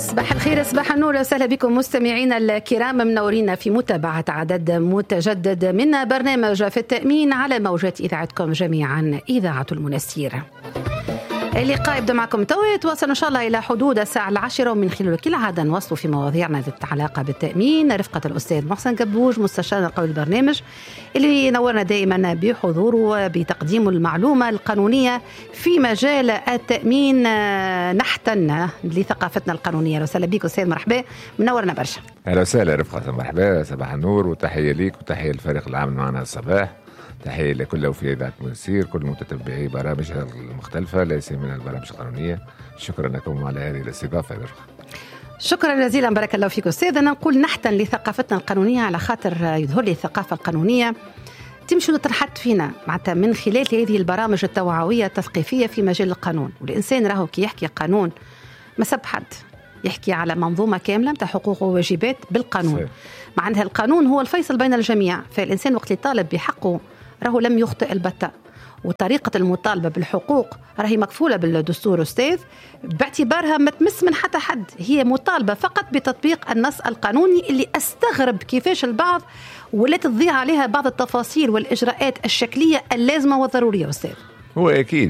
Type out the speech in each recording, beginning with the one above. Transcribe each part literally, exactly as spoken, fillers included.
صباح الخير، صباح النور، وسهلا بكم مستمعينا الكرام، منورين في متابعة عدد متجدد من برنامج في التأمين على موجات إذاعتكم جميعا، إذاعة المنستير. اللقاء يبدأ معكم توا، يتواصل إن شاء الله إلى حدود الساعة العاشرة، ومن خلال كالعادة نوصل في مواضيعنا ذات علاقة بالتأمين رفقة الأستاذ محسن قبوج مستشار القوي البرنامج، اللي نورنا دائما بحضوره وبتقديم المعلومة القانونية في مجال التأمين نحتن لثقافتنا القانونية. وسهلا بك أستاذ، مرحبا، منورنا برشا. أهلا وسهلا رفقة، مرحبا، صباح النور، وتحية ليك وتحية للفريق العامل معنا الصباح، تحية لكل في إذاعة منستير، كل متتبعي برامجها المختلفة، لا سيما البرامج القانونية. شكرا لكم على هذه الاستضافة يا رفقة. شكرا جزيلا، بارك الله فيك أستاذ. أنا نقول نحتن لثقافتنا القانونية على خاطر يظهر لي الثقافة القانونية تمشي وترحت فينا معناتها من خلال هذه البرامج التوعوية التثقيفية في مجال القانون. والإنسان راهو كي يحكي قانون ما سب حد، يحكي على منظومة كاملة متاع حقوق وواجبات بالقانون. معناها القانون هو الفيصل بين الجميع، فالإنسان وقت يطالب بحقه راهو لم يخطئ البتة. وطريقة المطالبة بالحقوق راهي مكفولة بالدستور أستاذ، باعتبارها ما تمس من حتى حد، هي مطالبة فقط بتطبيق النص القانوني، اللي أستغرب كيفاش البعض ولا تضيع عليها بعض التفاصيل والإجراءات الشكلية اللازمة والضرورية أستاذ. هو أكيد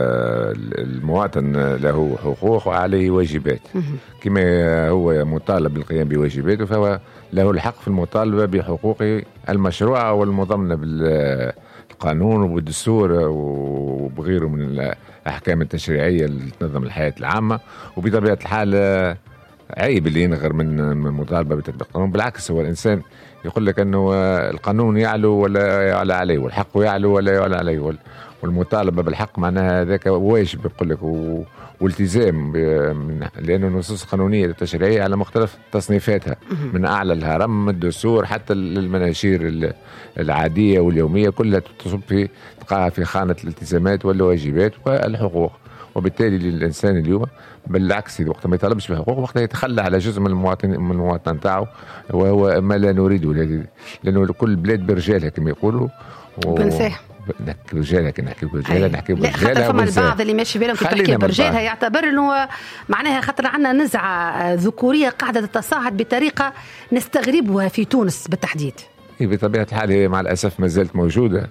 المواطن له حقوق وعليه واجبات، كما هو مطالب بالقيام بواجباته فهو له الحق في المطالبة بحقوقه المشروعة والمضمنة بالقانون وبالدستور وبغيره من الأحكام التشريعية اللي تنظم الحياة العامة. وبطبيعة الحال عيب اللي ينغر من المطالبة بتطبيق القانون، بالعكس هو الإنسان يقول لك أنه القانون يعلو ولا يعلى عليه، والحق يعلو ولا يعلى عليه، والمطالبة بالحق معناها ذاك واجب يقول لك والتزام، لأنه النصوص القانونية التشريعية على مختلف تصنيفاتها من أعلى الهرم الدستور حتى المناشير العادية واليومية كلها تصب في تقع في خانة الالتزامات والواجبات والحقوق. وبالتالي الإنسان اليوم بالعكس وقت ما يطالبش بحقوق وقت يتخلى على جزء من المواطن من المواطن نتاعو، وهو ما لا نريده، لأنه كل بلاد برجالها كما يقولوا بنساه نحكي رجالها كي نحكي برجالها نحكي برجالها. لا خاطر فما البعض اللي ماشي بالهم كي تحكي برجالها يعتبر انه معناها خاطر عندنا نزعه ذكوريه قاعده تتصاعد بطريقه نستغربها في تونس بالتحديد. بطبيعة الحال هي مع الأسف ما زالت موجودة،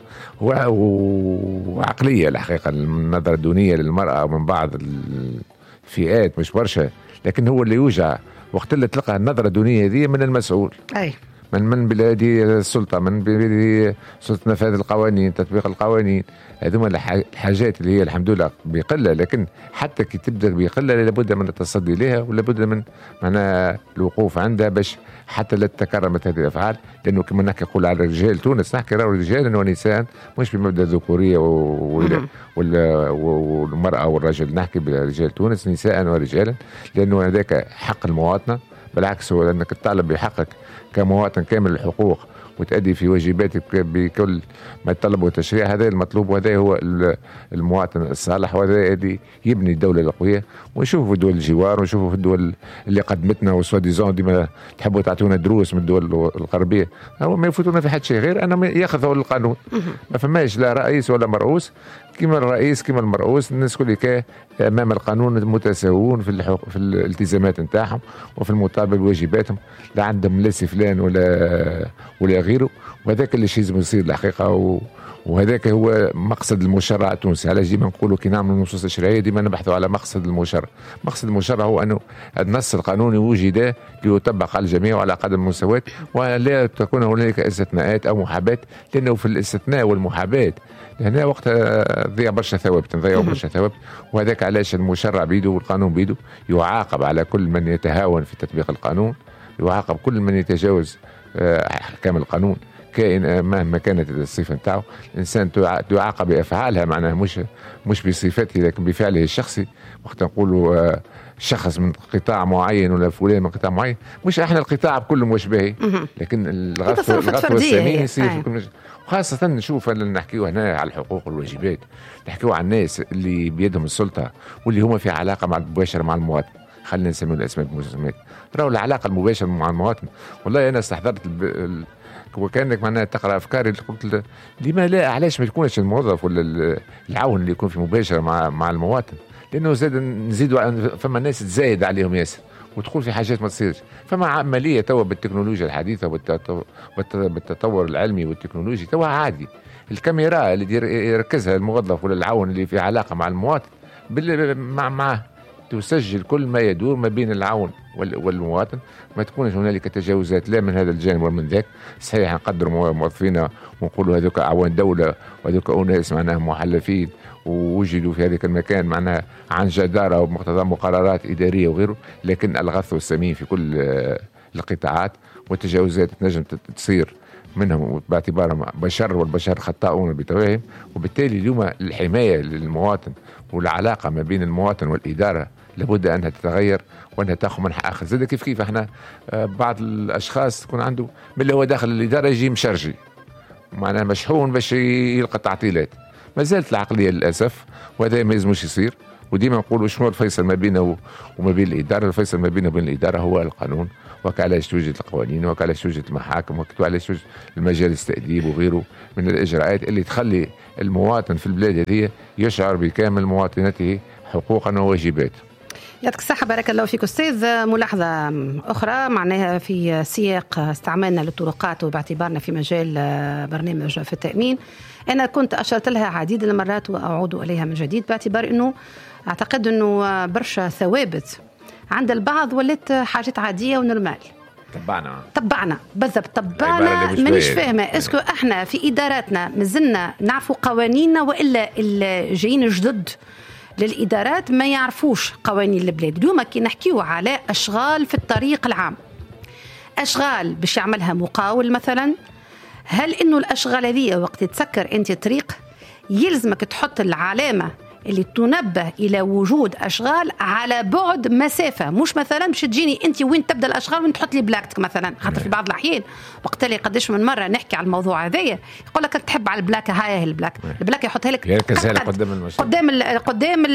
وعقلية الحقيقة النظرة الدونية للمرأة من بعض الفئات مش برشا، لكن هو اللي يوجع وقت اللي تلقى النظرة الدونية دي من المسؤول أي من من بلادي السلطة، من بلادي سلطة نفاذ القوانين، تطبيق القوانين. هذوما الحاجات اللي هي الحمد لله بقلة، لكن حتى كي تبدأ بقلة لابد من التصدي لها ولابد من معناها الوقوف عندها باش حتى لا تتكرمت هذه الأفعال. لأنه كما نحكي نقول على رجال تونس نحكي راهو رجال ونساء مش بمبدأ الذكورية والمرأة والرجل، نحكي برجال تونس نساء ورجالا، لأنه هذاك حق المواطنة. بالعكس هو أنك تطالب بحقك كمواطن كامل الحقوق وتأدي في واجباتك بكل ما يتطلبه التشريع، هذا المطلوب وهذا هو المواطن الصالح، وهذا اللي يبني الدولة القوية. ونشوفوا في دول الجوار ونشوفوا في الدول اللي قدمتنا وسواديزون ديما تحبوا تعطونا دروس من الدول الغربية، هو ما يفوتونا في حد شيء غير أنا ياخذوا القانون. ما فماش لا رئيس ولا مرؤوس، كما الرئيس كما المرؤوس الناس كل أمام القانون متساوون في الحق في الالتزامات نتاعهم وفي المطالبة بواجباتهم، لا عندهم لا سفلان ولا ولا غيره. وهذاك اللي شيء لازم يصير الحقيقة، و... وهذاك هو مقصد المشرع التونسي. علاش ديما نقولوا كي نعملوا النصوص التشريعية ديما نبحثوا على مقصد المشرع. مقصد المشرع هو أنه النص القانوني وجد ليطبق على الجميع وعلى قدم المساواة، ولا تكون هنالك استثناءات أو محاباة، لأنه في الاستثناء والمحاباة هنا وقت ضيع برشا ثوابت نضيعوا برشا ثوابت. وهذاك علاش المشرع بيده والقانون بيده يعاقب على كل من يتهاون في تطبيق القانون، يعاقب كل من يتجاوز أحكام القانون كائن مهما كانت الصفة نتاعو. الإنسان تعاقب بأفعالها معناها مش مش بصفته لكن بفعله الشخصي. وقت نقولوا شخص من قطاع معين ولا فلان من قطاع معين، مش احنا القطاع بكل مشبهي، لكن الغث الغث والثاني يصير في كل. وخاصة نشوف نحكيو هنا على الحقوق والواجبات، نحكيو على الناس اللي بيدهم السلطة واللي هما في علاقة مع مباشرة مع المواطن. خلينا نسميه الأسماء بالمسميات. راهو العلاقة المباشرة مع المواطن. والله أنا استحضرت الب... وكانك معناها تقرا افكاري، قلت لما لا علاش ما يكونش الموظف ولا العون اللي يكون في مباشره مع مع المواطن، لانه زاد نزيدوا فما ناس تزايد عليهم ياسر وتدخل في حاجات ما تصيرش. فما عمليه توا بالتكنولوجيا الحديثه والتطور العلمي والتكنولوجي توا عادي الكاميرا اللي يركزها الموظف ولا العون اللي في علاقه مع المواطن مع معه تسجل كل ما يدور ما بين العون والمواطن، ما تكونش هنالك تجاوزات لا من هذا الجانب ولا من ذاك. صحيح نقدر موظفينا ونقولوا هذوك اعوان دوله وهذوك اناس معناها محلفين ووجدوا في هذاك المكان معناها عن جداره ومقتضى مقررات اداريه وغيره، لكن الغث والسمين في كل القطاعات والتجاوزات تنجم تصير منهم باعتبارهم بشر والبشر خطاؤون بطبعهم. وبالتالي اليوم الحمايه للمواطن والعلاقه ما بين المواطن والاداره لابد انها تتغير وانها تاخذ منحى اخر. زاد كيف كيف احنا بعض الاشخاص تكون عنده من اللي هو داخل الاداره يجي مشرجي معناها مشحون باش يلقى تعطيلات. ما زالت العقليه للاسف وهذا ما يلزمش يصير. وديما نقولوا شنو الفيصل ما بينه وما بين الاداره؟ الفيصل ما بينه وبين الاداره هو القانون، وكالاش توجد القوانين وكالاش توجد المحاكم وكالاش توجد المجالس التأديب وغيره من الاجراءات اللي تخلي المواطن في البلاد هذه يشعر بكامل مواطنته حقوقا وواجباته. يعطيك الصحة، بارك الله فيك أستاذ. ملاحظة أخرى معناها في سياق استعمالنا للطرقات وباعتبارنا في مجال برنامج في التأمين، أنا كنت أشرت لها عديد المرات وأعود إليها من جديد، باعتبار أنه أعتقد أنه برشا ثوابت عند البعض ولت حاجات عادية ونورمال. طبعنا طبعنا بالضبط طبعنا. مانيش فاهمة اسكو احنا في إداراتنا مازلنا نعرفوا قوانيننا وإلا الجايين الجدد للإدارات ما يعرفوش قوانين البلاد. اليوم كي نحكيو على أشغال في الطريق العام، أشغال باش يعملها مقاول مثلا، هل إنه الأشغال هذه وقت تسكر أنت طريق يلزمك تحط العلامة اللي تنبه إلى وجود أشغال على بعد مسافة، مش مثلا مش تجيني أنت وين تبدأ الأشغال وين تحط لي بلاكتك مثلا. حتى في بعض الأحيان وقت اللي قديش من مرة نحكي على الموضوع هذايا يقول لك تحب على البلاكة، هاي هي البلاكة البلاكة يحطها لك قدام المشروع قدام ال قدام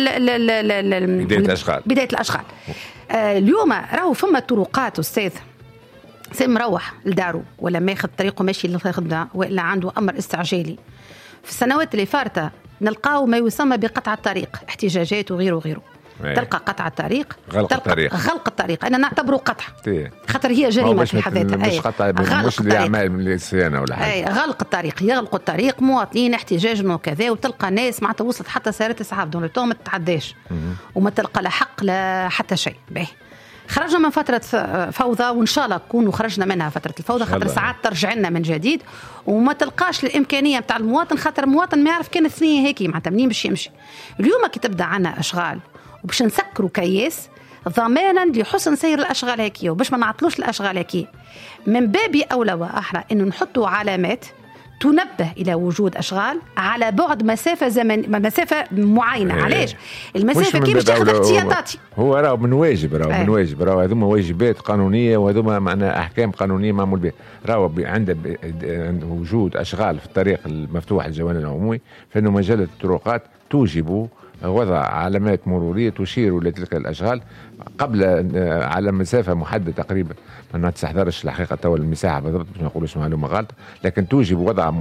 ال بداية الأشغال بداية الأشغال. آه اليوم راهو فما طرقات أستاذ سي مروح لدارو ولا ماخذ طريقه ماشي للخدمة ولا عنده أمر استعجالي، في السنوات اللي فاتت نلقاو ما يسمى بقطع الطريق، احتجاجات وغيره وغيره. أيه. تلقى قطع الطريق، غلق الطريق، غلق الطريق أنا نعتبره قطع خاطر هي جريمة في حد ذاتها. مش قطع مش اللي يعمل من الصيانة ولا حاجة. أي غلق الطريق، يغلقوا الطريق مواطنين احتجاج وكذا، وتلقى ناس معناتها وصلت حتى سيارات إسعاف دون التو ما تتعداش وما تلقى لا حق لا حتى شيء. باهي خرجنا من فترة فوضى وإن شاء الله نكونوا خرجنا منها فترة الفوضى، خاطر ساعات ترجع لنا من جديد وما تلقاش الإمكانية بتاع المواطن، خاطر المواطن ما يعرف كان الثنية هيك معناتها منين باش يمشي. اليوم كي تبدأ عنا أشغال وباش نسكروا كياس ضمانا لحسن سير الأشغال هيك وباش ما نعطلوش الأشغال هيك، من باب أولى وأحرى إنه نحطوا علامات تنبه إلى وجود أشغال على بعد مسافة زمن مسافة معينة. إيه. علاش المسافة كي باش تاخذ احتياطاتي؟ هو راه من واجب راه إيه. من واجب راه هذوما واجبات قانونية وهذوما معناها أحكام قانونية معمول بها. راه عند وجود أشغال في الطريق المفتوح الجوانب العمومي فإنه مجلة الطرقات توجب وضع علامات مرورية تشير إلى تلك الأشغال قبل على مسافة محددة تقريبا ما تستحضرش الحقيقة توا المساحة بالضبط باش ما نقولوش معلومة غلطة، لكن توجب وضع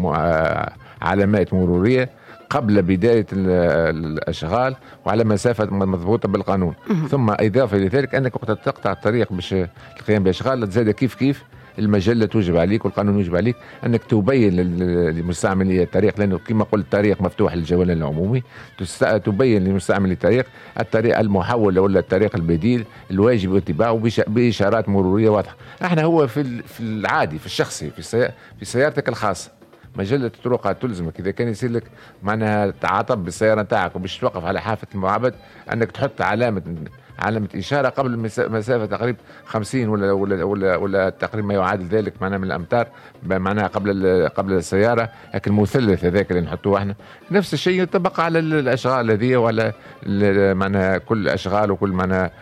علامات مرورية قبل بداية الأشغال وعلى مسافة مضبوطة بالقانون. ثم إضافة إلى ذلك أنك وقت تقطع الطريق باش القيام بأشغال تزاد كيف كيف المجلة توجب عليك والقانون يجب عليك أنك تبين لمستعملي الطريق، لأنه كما قلت الطريق مفتوح للجوانب العمومي، تبين لمستعملي الطريق الطريق المحول ولا الطريق البديل الواجب اتباعه بإشارات مرورية واضحة. احنا هو في في العادي في الشخصي في في سيارتك الخاصة مجلة الطرقات تلزمك إذا كان يصير لك معناها تعاطب بالسيارة نتاعك وباش توقف على حافة المعبد أنك تحط علامة علامة إشارة قبل مسافة تقريبا خمسين ولا ولا ولا, ولا تقريبا ما يعادل ذلك معناها من الأمتار معناها قبل قبل السيارة، لكن المثلث هذاك اللي نحطوه احنا نفس الشيء يطبق على الأشغال هذه وعلى معناها كل أشغال وكل معناها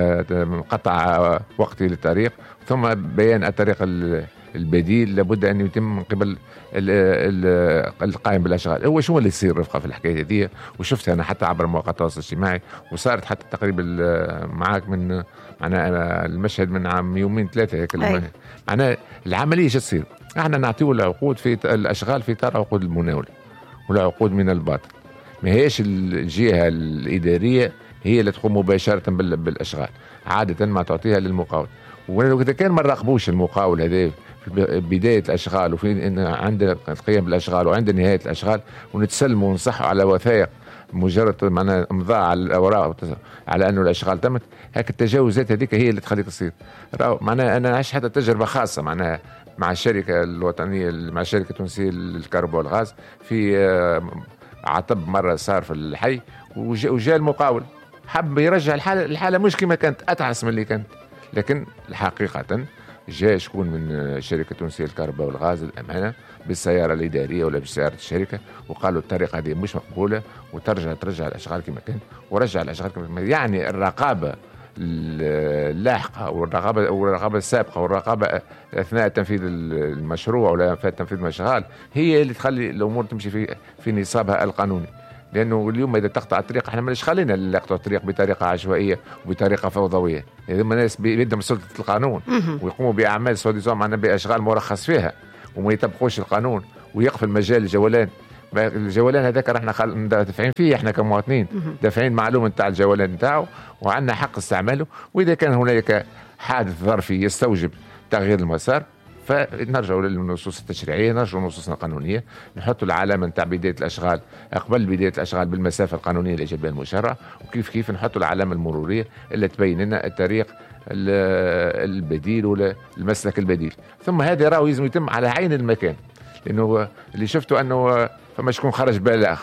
قطع وقتي للطريق. ثم بيان الطريق البديل لابد أن يتم من قبل القائم بالأشغال. هو شو اللي يصير رفقة في الحكاية دي وشفتها أنا حتى عبر مواقع التواصل الاجتماعي وصارت حتى تقريبا معاك من معناها المشهد من عام يومين ثلاثة هيك معناها العملية شو تصير؟ احنا نعطيه العقود في الأشغال في إطار عقود المناولة والعقود من الباطل، ما هيش الجهة الإدارية هي اللي تقوم مباشره بالاشغال، عاده ما تعطيها للمقاول. واذا كان ما نراقبوش المقاول هذا في بدايه الاشغال وفي ان عند القيام بالاشغال وعند نهايه الاشغال، ونتسلموا ونصحوا على وثائق مجرد معناها امضاء على الاوراق على انه الاشغال تمت، هيك التجاوزات هذيك هي اللي تخليك تصير. معناها انا عشت حتى تجربه خاصه معناها مع الشركه الوطنيه مع الشركه التونسيه للكهرباء والغاز في عطب مره صار في الحي، وجاء المقاول حب يرجع الحاله الحاله مش كما كانت، اتعس من اللي كانت، لكن حقيقه جاء شكون من الشركه التونسيه للكهرباء والغاز الامانه بالسياره الاداريه ولا بسياره الشركه، وقالوا الطريقه هذه مش مقبوله وترجع ترجع الاشغال كما كانت، ورجع الاشغال كما كانت. يعني الرقابه اللاحقه والرقابه والرقابه السابقه والرقابه اثناء تنفيذ المشروع ولا اثناء تنفيذ المشغال هي اللي تخلي الامور تمشي في في نصابها القانوني. لانه اليوم اذا تقطع الطريق احنا ماليش خلينا اللي يقطعوا الطريق بطريقه عشوائيه وبطريقه فوضويه، هذوما الناس بيدهم سلطه القانون ويقوموا باعمال سوديزون معنا باشغال مرخص فيها وما يطبقوش القانون ويقفل مجال الجولان. الجولان هذاك راحنا دافعين فيه احنا كمواطنين، دافعين معلومه نتاع الجولان نتاعو وعندنا حق استعماله، واذا كان هنالك حادث ظرفي يستوجب تغيير المسار فنرجعوا للنصوص التشريعيه، نرجعوا لنصوصنا القانونيه، نحطوا العلامه نتاع بدايه الاشغال قبل بدايه الاشغال بالمسافه القانونيه اللي جاب بها المشرع، وكيف كيف نحطوا العلامه المروريه اللي تبين لنا الطريق البديل ولا المسلك البديل. ثم هذا راهو لازم يتم على عين المكان، لانه اللي شفته انه فما شكون خرج بلاغ،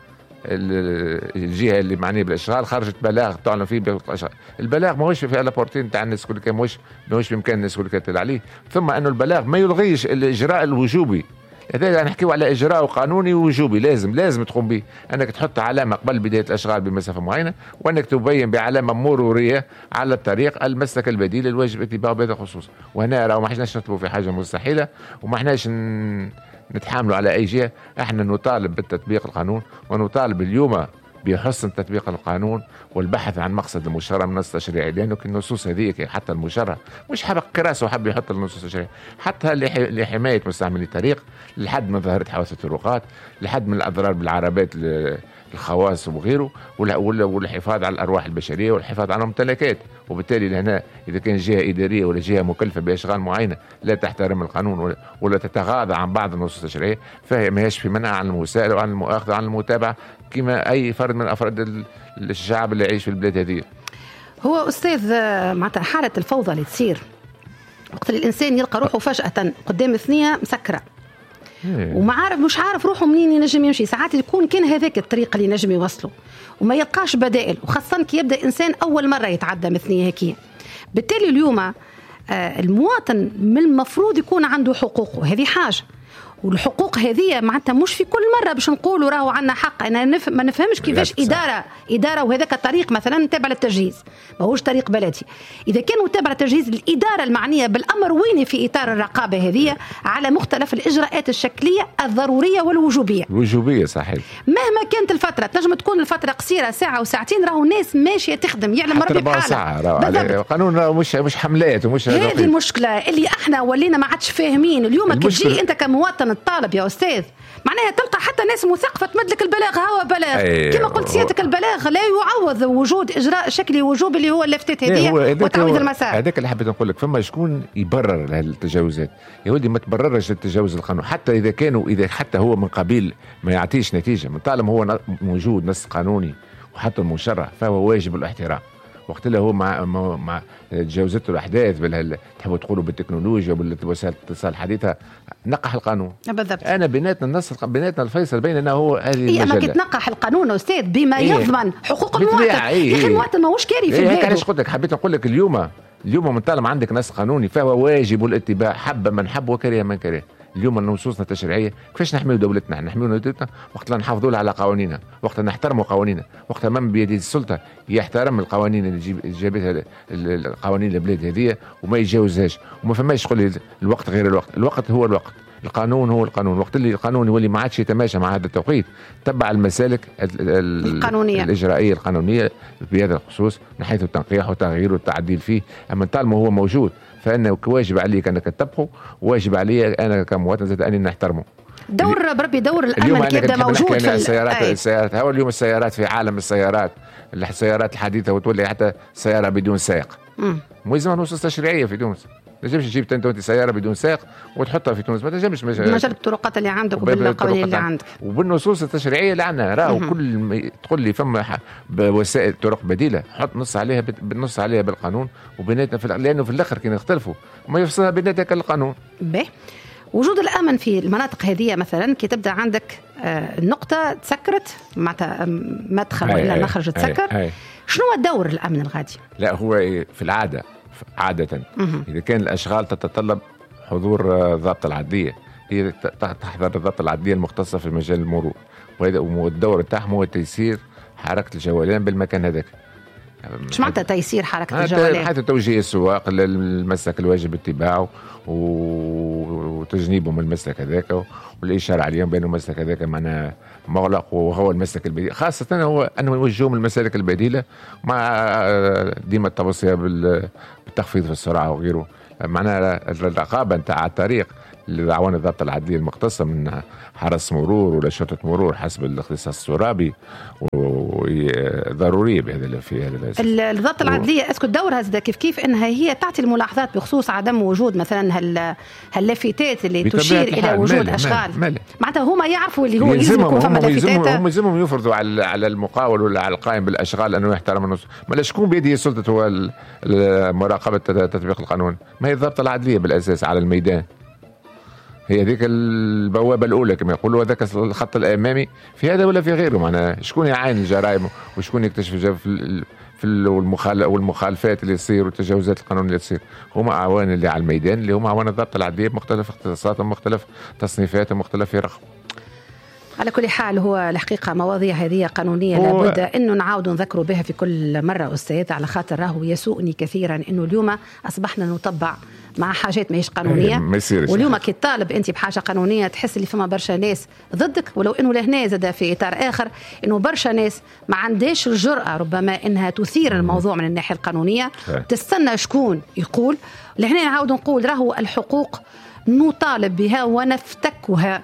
الجهه اللي معنيه بالاشغال خرجت بلاغ تعلن فيه بالاشغال، البلاغ ماهوش في الابورتين نتاع الناس كل كان ماهوش ماهوش بامكان الناس كل كان عليه، ثم انه البلاغ ما يلغيش الاجراء الوجوبي. هذا نحكيو على اجراء قانوني ووجوبي لازم لازم تقوم به، انك تحط علامه قبل بدايه الاشغال بمسافه معينه، وانك تبين بعلامه مروريه على الطريق المسلك البديل الواجب اتباعه بهذا الخصوص. وهنا راهو ما احناش نطلبوا في حاجه مستحيله وما احناش نتحاملوا على اي جهه، احنا نطالب بالتطبيق القانون ونطالب اليوم بحسن تطبيق القانون والبحث عن مقصد المشرع من النص التشريعي، لانه النصوص هذيك حتى المشرع مش حرق كراسه وحب يحط النصوص التشريعيه، حتى لحمايه مستعملي الطريق لحد من ظاهره حوادث الطرقات، لحد من الاضرار بالعربات الخواص وغيره، والحفاظ على الارواح البشريه والحفاظ على الممتلكات. وبالتالي لهنا اذا كان جهه اداريه ولا جهه مكلفه باشغال معينه لا تحترم القانون ولا تتغاضى عن بعض النصوص التشريعيه، فهي ماهيش في منع عن المساءله وعن المؤاخذه وعن المتابعه كما اي فرد من افراد الشعب اللي يعيش في البلاد هذه. هو استاذ معناتها حاله الفوضى اللي تصير وقت الانسان يلقى روحه فجاه قدام ثنيه مسكره وما عارف مش عارف روحه منين ينجم يمشي، ساعات يكون كان هذاك الطريق اللي ينجم يوصله وما يلقاش بدائل، وخاصة كي يبدأ إنسان أول مرة يتعدى مثنية هكي. بالتالي اليوم المواطن من المفروض يكون عنده حقوقه، هذه حاجة، والحقوق هذه معناتها مش في كل مرة باش نقولوا راهو عندنا حق. أنا نف... ما نفهمش كيفاش إدارة إدارة وهذاك الطريق مثلا تابع للتجهيز ماهوش طريق بلدي، إذا كانوا تابع للتجهيز الإدارة المعنية بالأمر وين في إطار الرقابة هذه على مختلف الإجراءات الشكلية الضرورية والوجوبية. الوجوبية صحيح. مهما كانت الفترة تنجم تكون الفترة قصيرة ساعة وساعتين، راهو الناس ماشية تخدم يعلم ربي بحالها. قانون مش مش حملات ومش هذه المشكلة اللي احنا ولينا ما عادش فاهمين. اليوم كي تجي أنت كمواطن الطالب يا أستاذ معناها تلقى حتى ناس مثقفة تمدلك البلاغ هو بلاغ أيه. كما قلت سيادتك البلاغ لا يعوض وجود إجراء شكلي وجوبي اللي هو اللفتات هذه وتعويض المسار. هذاك اللي حبيت نقول لك، فما شكون يبرر هالتجاوزات يا ولدي؟ ما تبررش التجاوز القانون حتى إذا كانوا إذا حتى هو من قبيل ما يعطيش نتيجة، من طالما هو موجود نص قانوني وحتى المشرع فهو واجب الاحترام. وقت اللي هو مع مع تجاوزته الاحداث بال تحبوا تقولوا بالتكنولوجيا وبالوسائل الاتصال الحديثه نقح القانون بالضبط. انا بيناتنا النص بيناتنا الفيصل بيننا هو هذه المجله. اما كي تنقح القانون استاذ بما إيه؟ يضمن حقوق المواطن يا اخي إيه؟ المواطن ماهوش كاري في إيه؟ بلاده. علاش قلت لك حبيت نقول لك اليوم اليوم من طالما عندك نص قانوني فهو واجب الاتباع، حب من حب وكره من كره. اليوم نصوصنا التشريعيه كيفاش نحميو دولتنا؟ نحميو دولتنا وقت لا نحافظوا على قوانيننا، وقت نحترموا قوانيننا، وقت من بيد السلطه يحترم القوانين اللي جابتها القوانين البلاد هذه وما يتجاوزهاش، وما فماش تقول الوقت غير الوقت، الوقت هو الوقت، القانون هو القانون. وقت اللي القانون يولي ما عادش يتماشى مع هذا التوقيت تبع المسالك القانونيه الاجرائيه القانونيه بهذا الخصوص من حيث التنقيح وتغيير والتعديل فيه. اما طالما هو موجود فانه واجب عليك انك تتبعه، واجب علي انا كمواطن زاد اني نحترمه. دور بربي دور الامن كي يبدا موجود في السيارات. السيارات هو اليوم السيارات في عالم السيارات السيارات الحديثه وتولي حتى سياره بدون سائق. ملزمه نصوص تشريعيه في تونس. ما تنجمش تجيب انت سياره بدون سائق وتحطها في تونس، ما تنجمش. مجال الطرقات اللي عندك وبالقوانين اللي عندك وبالنصوص التشريعيه اللي عندنا راهو كل تقول لي فما وسائل طرق بديله حط نص عليها بالنص عليها بالقانون وبيناتنا في لانه في الاخر كي نختلفوا وما يفصلها بيناتنا كالقانون. باهي وجود الامن في المناطق هذه مثلا كي تبدا عندك آه النقطه تسكرت معناتها مدخل ولا مخرج تسكر، شنو هو الدور الامن الغادي؟ لا هو في العاده عاده مم. اذا كان الاشغال تتطلب حضور ضابط العدليه، هي تحضر الضابط العدليه المختصه في مجال المرور، وهذا والدور تاعهم هو تيسير حركه الجولان بالمكان هذاك. مش معناتها تيسير حركه الجولان، حتى توجيه السواق للمسلك الواجب اتباعه وتجنيبهم المسلك هذاك والاشاره عليهم بانه المسلك هذاك معناها مغلق وهو المسلك البديل، خاصه هو انه يوجههم المسالك البديله مع ديما التوصيه بالتخفيض في السرعه وغيره. معناها الرقابه نتاع الطريق لعوان الضبط العدليه المختصه من حرس مرور ولا شرطه مرور حسب الاختصاص الترابي وضروريه بهذا في هذا الضبط العدليه. اسكو دورها زاد كيف كيف انها هي تعطي الملاحظات بخصوص عدم وجود مثلا هال هاللافتات اللي تشير الى وجود اشغال، معناتها هما يعرفوا اللي هو يلزم يكون فما لافتات. هم يلزمهم يفرضوا على على المقاول ولا على القائم بالاشغال انه يحترم النص. ما شكون بيده سلطه هو مراقبه تطبيق القانون؟ ما هي الضبط العدليه بالاساس على الميدان، هي ذيك البوابه الاولى كما يقولوا، هذاك الخط الامامي في هذا ولا في غيره. معناها شكون يعاين الجرائم وشكون يكتشف في في والمخالفات اللي تصير والتجاوزات القانون اللي تصير؟ هما اعوان اللي على الميدان اللي هما اعوان الضبط العدليه بمختلف اختصاصاتهم مختلف تصنيفاتهم مختلف فرقهم. على كل حال هو الحقيقة مواضيع هذه قانونية لابد أنه نعاود نذكروا بها في كل مرة أستاذ، على خاطر راهو يسوءني كثيرا أنه اليوم أصبحنا نطبع مع حاجات ماهيش قانونية، واليوم كي طالب أنت بحاجة قانونية تحس اللي فما برشا ناس ضدك، ولو أنه لهنا زاد في إطار آخر أنه برشا ناس ما عندهاش الجرأة ربما أنها تثير الموضوع من الناحية القانونية، تستنى شكون يقول. لهنا نعاود نقول راهو الحقوق نطالب بها ونفتكها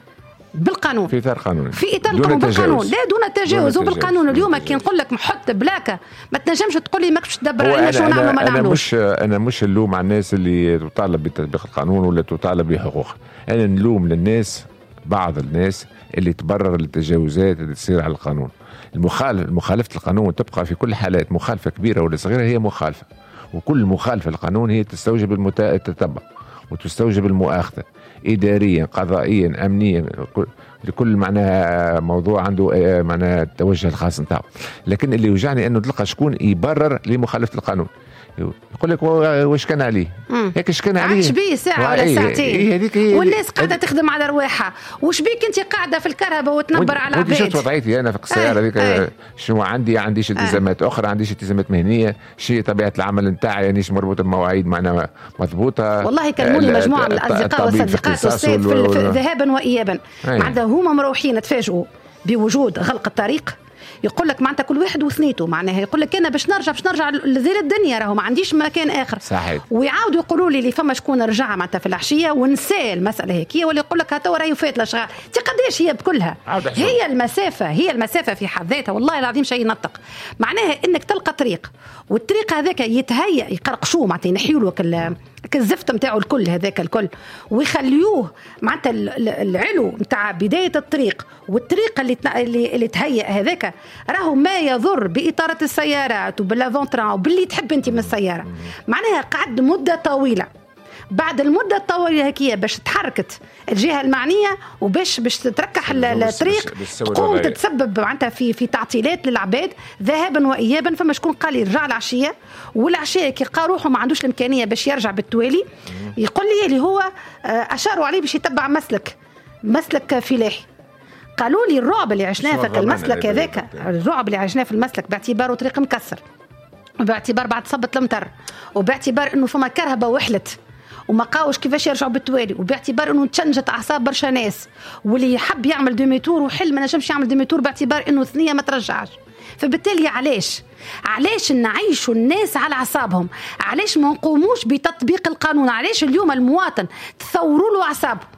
بالقانون في اطار قانوني في اطار قانون بالقانون لا دون التجاوز وبالقانون. اليوم كي نقول لك محط بلاكه ما تنجمش تقول لي ماكش تدبر علينا شو نعملوا ما نعملوش. انا مش انا مش نلوم على الناس اللي تطالب بتطبيق القانون ولا تطالب بحقوقها، انا نلوم للناس بعض الناس اللي تبرر التجاوزات اللي تصير على القانون. المخالف مخالفه القانون تبقى في كل حالات مخالفه كبيره ولا صغيره هي مخالفه، وكل مخالفه للقانون هي تستوجب التتبع وتستوجب المؤاخذه إداريا قضائيا أمنيا، لكل معناها موضوع عنده معناها التوجه الخاص نتاعو. لكن اللي يوجعني أنه تلقى شكون يبرر لمخالفة القانون، يقول لك واش كان عليه هيك اش كان عليه عادش بيه ساعه ولا ساعتين إيه والناس قاعده تخدم على رواحها، وش بيك انت قاعده في الكرهبه وتنبر على العباد. شفت وضعيتي انا في السياره هذيك آه. شنو عندي عنديش التزامات آه. اخرى، عنديش التزامات مهنيه، شيء طبيعه العمل نتاعي مانيش مربوط بمواعيد معناها مضبوطه. والله كلموني مجموعه من الاصدقاء والصديقات والسيد ذهابا وايابا معناتها هما مروحين تفاجئوا بوجود غلق الطريق، يقول لك معناتها كل واحد وثنيته، معناها يقول لك انا باش نرجع باش نرجع لذيل الدنيا راهو ما عنديش مكان اخر. صحيح. ويعاودوا يقولوا لي اللي فما شكون رجع معناتها في العشيه ونسى المساله هيك، ولا يقول لك هاتوا راهي فات الاشغال تي قداش هي بكلها. هي المسافه هي المسافه في حد ذاتها والله العظيم شيء ينطق. معناها انك تلقى طريق والطريق هذاك يتهيأ يقرقشوه معناتها ينحيوا له الزفت نتاعو الكل هذاك الكل ويخليوه معناتها العلو نتاع بدايه الطريق والطريقه اللي اللي, اللي تهيأ هذاك راهو ما يضر باطاره السيارات وبالافونتران وباللي تحب انت من السياره. معناها قعد مده طويله، بعد المده الطويله هكيه باش تحركت الجهه المعنيه وباش باش تتركح الطريق تقوم تتسبب معناتها في في تعطيلات للعباد ذهابا وايابا. فما شكون قال يرجع العشيه والعشيه كي لقى روحه ما عندوش الامكانيه باش يرجع بالتوالي، يقول لي اللي هو اشاروا عليه باش يتبع مسلك مسلك فلاحي. قالوا لي الرعب اللي عشناه في المسلك هذاك، الرعب اللي عشناه في المسلك باعتباره طريق مكسر وباعتبار بعد صبت المطر وباعتبار انه فما كرهبه وحلت وما قاوش كيفاش يرجعوا بالتوالي وباعتبار انه تشنجت اعصاب برشا ناس واللي يحب يعمل دوميتور وحل ما نجمش يعمل دوميتور باعتبار انه ثنيه ما ترجعش. فبالتالي علاش علاش نعيشوا الناس على اعصابهم؟ علاش ما نقوموش بتطبيق القانون؟ علاش اليوم المواطن تثوروا له اعصابه؟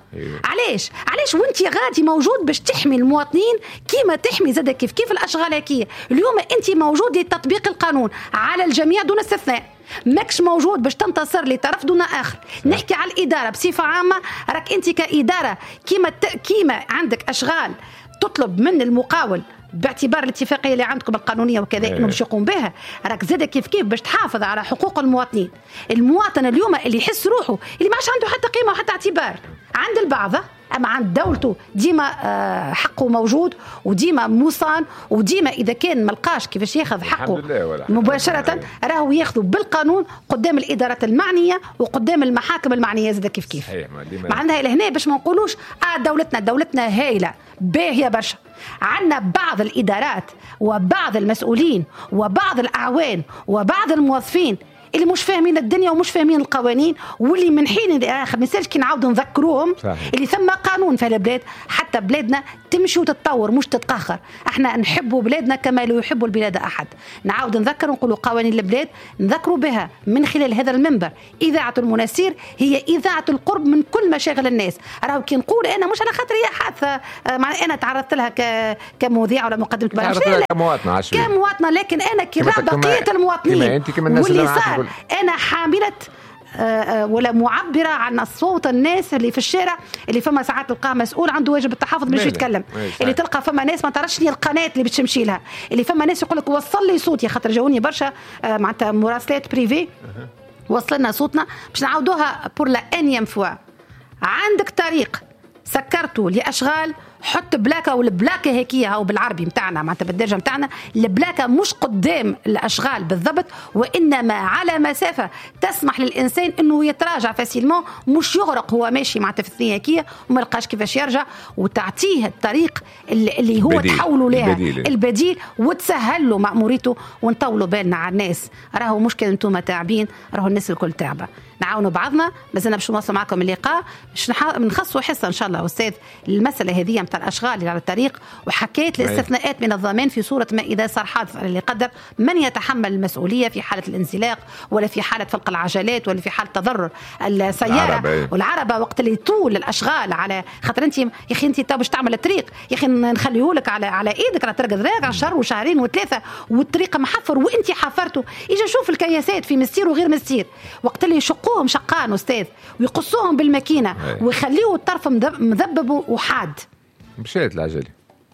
إيه. علاش علاش وانت غادي موجود باش تحمي المواطنين كيما تحمي زاد كيف كيف الاشغال هكيه. اليوم انت موجود لتطبيق القانون على الجميع دون استثناء، ماكش موجود باش تنتصر لطرف دون اخر. نحكي على الاداره بصفه عامه، راك انت كاداره كيما كيما عندك اشغال تطلب من المقاول باعتبار الاتفاقيه اللي عندكم القانونيه وكذا انه باش يقوم بها، راك زاد كيف كيف باش تحافظ على حقوق المواطنين. المواطن اليوم اللي يحس روحه اللي ما عادش عنده حتى قيمه وحتى اعتبار عند البعض، اما عند دولته ديما حقه موجود وديما موصان، وديما اذا كان ملقاش كيفاش ياخذ حقه مباشره راهو ياخذه بالقانون قدام الادارات المعنيه وقدام المحاكم المعنيه زاد كيف كيف. معناها لهنا باش ما نقولوش اه دولتنا دولتنا هايله باهيه برشا، عندنا بعض الادارات وبعض المسؤولين وبعض الاعوان وبعض الموظفين اللي مش فاهمين الدنيا ومش فاهمين القوانين، واللي من حين لاخر ما كي نعاودوا نذكروهم صحيح. اللي ثم قانون في البلاد حتى بلادنا تمشي وتتطور مش تتاخر. احنا نحبوا بلادنا كما لا يحب البلاد احد. نعاود نذكر ونقولوا قوانين البلاد نذكروا بها من خلال هذا المنبر. اذاعه المناسير هي اذاعه القرب من كل مشاغل الناس. راهو كي نقول انا مش على خاطر هي حادثه مع انا تعرضت لها ك... كمذيع ولا مقدمه برنامج كمواطنه كمواطنه، لكن انا كي بقيه المواطنين واللي صار أنا حاملة ولا معبرة عن الصوت الناس اللي في الشارع اللي فما ساعات تلقاه مسؤول عنده واجب التحفظ باش يتكلم، اللي تلقى فما ناس ما ترشني القناة اللي بتمشي لها، اللي فما ناس يقول لك وصل لي صوتي خاطر جاوني برشا معناتها مراسلات بريفي وصلنا صوتنا باش نعاودوها بور لا انيام فوا. عندك طريق سكرته لأشغال حط بلاكه، والبلاكه هيكيه او بالعربي متاعنا معناتها بالدرجه متاعنا البلاكه مش قدام الاشغال بالضبط، وانما على مسافه تسمح للانسان انه يتراجع فاسيلمون، مش يغرق هو ماشي معناتها في الثنيه هيكيه وما لقاش كيفاش يرجع، وتعطيه الطريق اللي, اللي هو تحولوا لها البديل, البديل وتسهل له مأموريته. ونطولوا بالنا على الناس، راهو مشكل انتم تعبين، راهو الناس الكل تعبه. نعاونوا بعضنا. مازلنا باش نواصل معكم اللقاء، باش نخصوا حصه ان شاء الله استاذ المساله هذه نتاع الاشغال اللي على الطريق، وحكيت الاستثناءات من الضمان في صوره ما اذا صار حادث اللي قدر من يتحمل المسؤوليه في حاله الانزلاق ولا في حاله فلق العجلات ولا في حاله تضرر السياره العربة. والعربه وقت اللي طول الاشغال على خاطر انت يا اخي انت باش تعمل الطريق يا اخي نخليهولك على على ايدك على طريق ذاك على شهر وشهرين وثلاثه والطريق محفر وانت حفرته، يجي شوف الكياسات في مسير وغير مسير وقت اللي يشقوهم شقان استاذ ويقصوهم بالماكينه ويخليوا الطرف مذبب وحاد. مشيت العجله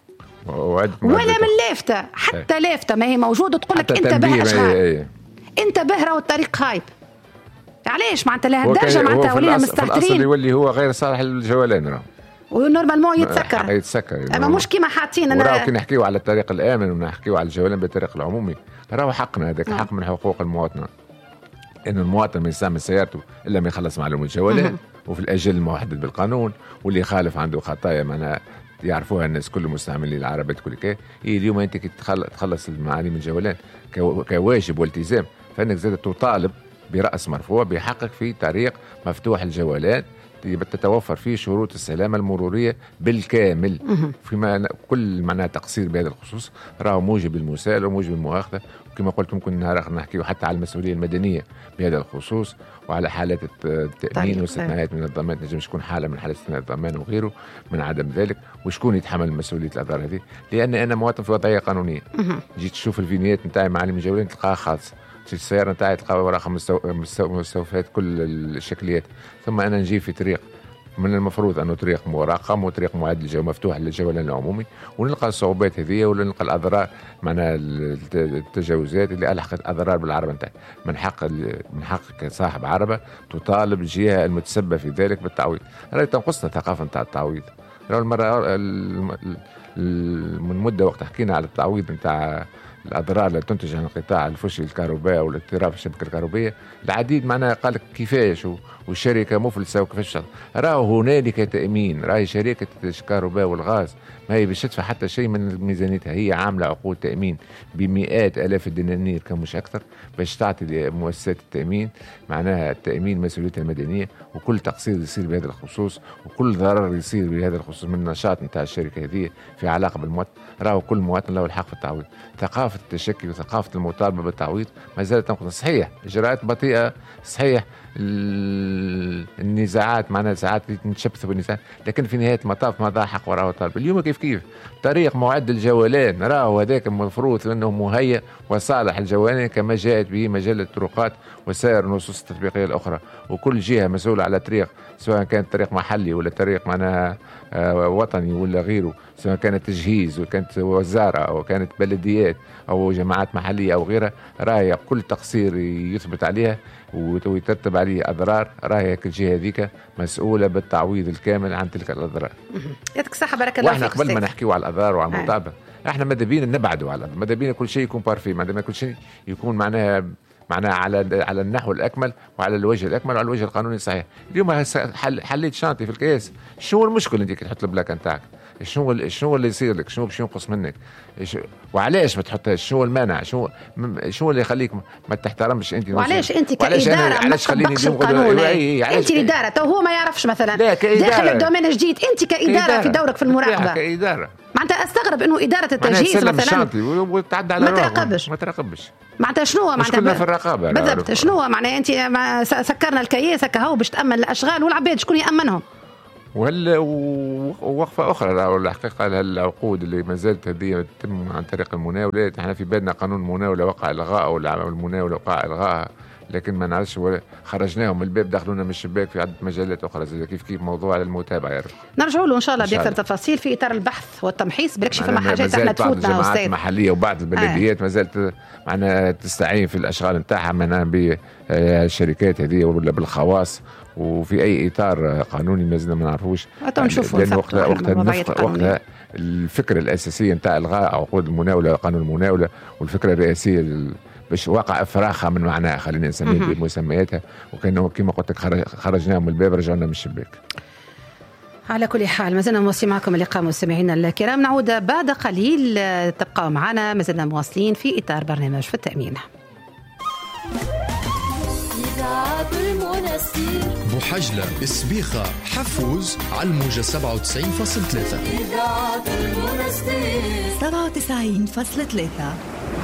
ولا من لافته حتى لافته ما هي موجوده تقول لك انتبه اشغال انتبه راهو الطريق خايب. علاش معناتها لهالدرجه معناتها ولينا مستهترين؟ في الاصل يولي هو غير صالح للجولان راه ونورمالمون يتسكر يتسكر اما مش كيما حاطين انا راهو كي نحكيو على الطريق الامن ونحكيو على الجولان بالطريق العمومي راهو حقنا هذاك آه. حق من حقوق المواطن ان المواطن ما يستعمل سيارته الا ما يخلص معلومه الجولان وفي الاجل المحدد بالقانون، واللي يخالف عنده خطايا معناها يعرفوها الناس كل مستعملين العربات كل كي. إيه اليوم انت كي تخلص المعالم الجولان كواجب والتزام فانك زاد تطالب براس مرفوع بحقك في طريق مفتوح الجولان تتوفر فيه شروط السلامه المروريه بالكامل، فيما كل معناه تقصير بهذا الخصوص راهو موجب المساءله وموجب المؤاخذه. وكما قلت ممكن نهار نحكي حتى على المسؤوليه المدنيه بهذا الخصوص وعلى حالات التامين والاستثناءات من الضمان، تنجم تكون حاله من حالات استثناء الضمان وغيره من عدم ذلك، وشكون يتحمل مسؤوليه الاضرار هذه؟ لان انا مواطن في وضعيه قانونيه. جيت تشوف الفينيات نتاعي معالم الجولان تلقاها خاصه، السيارة نتاعي تلقاها وراها مستوفيات كل الشكليات، ثم أنا نجي في طريق من المفروض أنه طريق مرقم وطريق معد للجو مفتوح للجولان العمومي، ونلقى الصعوبات هذه ولا نلقى الأضرار معناها التجاوزات اللي ألحقت أضرار بالعربة نتاعي. من حق من حقك كصاحب عربة تطالب الجهة المتسببة في ذلك بالتعويض. راهي تنقصنا ثقافة نتاع التعويض. راهو المرة من مدة وقت حكينا على التعويض نتاع الأضرار اللي تنتج عن انقطاع الفصل الكهربائي والاضطراب في الشبكة الكهربائية، العديد معناها قال لك كيفاش والشركة مفلسة وكيفاش. راهو هنالك تأمين، راهي شركة الكهرباء والغاز ما هي باش تدفع حتى شيء من ميزانيتها، هي عاملة عقود تأمين بمئات آلاف الدنانير كمش أكثر باش تعطي مؤسسات التأمين معناها التأمين مسؤوليتها المدنية، وكل تقصير يصير بهذا الخصوص وكل ضرر يصير بهذا الخصوص من النشاط نتاع الشركة هذه في علاقه بالمواطن، راهو كل مواطن له الحق في التعويض. ثقافه التشكي وثقافه المطالبه بالتعويض ما زالت تنقص. صحيح اجراءات بطيئه، صحيح النزاعات معنا ساعات نتشبثوا بالنزاعات، لكن في نهايه المطاف ماذا حق وراء طالب. اليوم كيف كيف طريق معد الجولان راهو هذاك المفروض انه مهيئ وصالح الجولان كما جاءت به مجله الطرقات وسائر النصوص التطبيقيه الاخرى، وكل جهه مسؤوله على طريق سواء كان طريق محلي ولا طريق معناها وطني ولا غيره، سواء كانت تجهيز وكانت وزاره او كانت بلديات او جماعات محليه او غيرها، راهي كل تقصير يثبت عليها ويترتب عليه اضرار، راهي الجهه هذيك مسؤوله بالتعويض الكامل عن تلك الاضرار. يعطيك الصحه بارك الله فيك. واحنا قبل ما نحكيوا على الاضرار وعلى المطالبه احنا ماذا بينا نبعدوا على ماذا بينا كل شيء يكون بارفي، ماذا كل شيء يكون معناها معناها على على النحو الاكمل وعلى الوجه الاكمل وعلى الوجه القانوني الصحيح. اليوم حل حليت شانتي في الكياس، شنو المشكل انت كي تحط البلاك نتاعك؟ شنو شنو اللي يصير لك؟ شنو باش ينقص منك؟ وعلاش ما تحطهاش؟ شنو المانع؟ شنو شنو اللي يخليك ما تحترمش انت؟ وعلاش انت كاداره ما تطبقش القانون؟ انت الاداره تو هو ما يعرفش مثلا داخل الدومين جديد، انت كاداره في دورك في المراقبه كاداره معناتها استغرب انه اداره التجهيز مثلا وتعدى على ما تراقبش ما تراقبش معناتها شنو معناتها في الرقابه بالضبط. شنو معناها انت سكرنا الكياس هكا هو باش تامن الاشغال والعباد شكون يامنهم؟ ولا ووقفه اخرى الحقيقه العقود اللي ما زالت هذه تتم عن طريق المناوله. احنا في بالنا قانون المناوله وقع الغاء ولا المناوله وقع الغاء، لكن ما نعرفش خرجناهم من الباب دخلونا من الشباك في عده مجالات اخرى زي كيف كيف موضوع المتابعه. يا رب نرجعوا له ان شاء الله باكثر تفاصيل في اطار البحث والتمحيص. بالكش فما حاجات احنا تفوتنا استاذ. الجماعات المحليه وبعض البلديات آه. ما زالت معنا تستعين في الاشغال نتاعها معنا بالشركات هذه ولا بالخواص، وفي اي اطار قانوني ما زلنا ما نعرفوش. لان وقتها وقتها وقتها الفكره الاساسيه نتاع الغاء عقود المناوله قانون المناوله والفكره الرئيسيه باش وقع افراخها من معناها خلينا نسميها بمسمياتها، وكانه كما قلت لك خرجناهم من الباب رجعنا من الشباك. على كل حال ما زلنا مواصلين معكم اللقاء مستمعينا الكرام، نعود بعد قليل تبقوا معنا ما زلنا مواصلين في اطار برنامج في التامين. بوحجلة السبيخة حفوز على الموجة سبعة وتسعين فاصلة ثلاثة سبعة وتسعين فاصلة ثلاثة.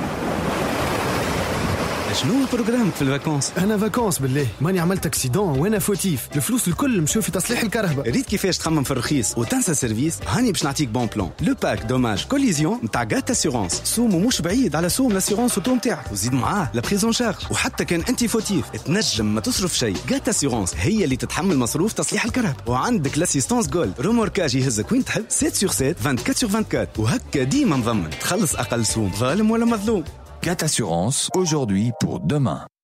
شنو البروغرام في الفاكونس؟ انا فاكونس بالله ماني عملت اكسيدون وانا فوتيف، الفلوس الكل مشوا في تصليح الكهرباء. ريت كيفاش تخمم في الرخيص وتنسى سيرفيس؟ هاني باش نعطيك بون بلان. لو باك دوماج كوليزيون نتاع غات اسيورونس، سومو مش بعيد على سوم لاسيورونس اوتو نتاعك، وزيد معاه لا بريزون شارج. وحتى كان انت فوتيف تنجم ما تصرف شيء، غات اسيورونس هي اللي تتحمل مصروف تصليح الكهرباء. وعندك لاسيستانس جولد روموركاج يهزك وين تحب سبعة سور سبعة أربعة وعشرين سور أربعة وعشرين، وهكا ديما مضمن تخلص اقل سوم ظالم ولا مظلوم. Cat Assurance, aujourd'hui pour demain.